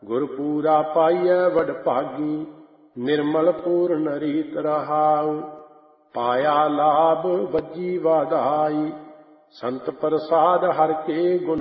ਗੁਰਪੂਰਾ ਪਾਈਐ ਵਡ ਭਾਗੀ, ਨਿਰਮਲ ਪੂਰਨ ਰੀਤ ਰਹਾਉ। ਪਾਇਆ ਲਾਭ ਵੱਜੀ ਵਾਧਾਈ, ਸੰਤ ਪ੍ਰਸਾਦ ਹਰਿ ਕੇ ਗੁਣ